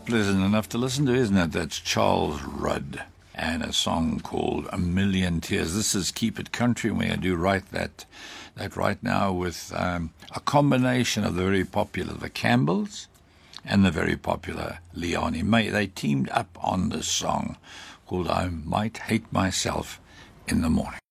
Pleasant enough to listen to, isn't it? That's Charles Rudd and a song called A Million Tears. This is Keep It Country, and we're going to do that right now with a combination of the very popular The Campbells and the very popular Leonie May. They teamed up on this song called I Might Hate Myself in the Morning.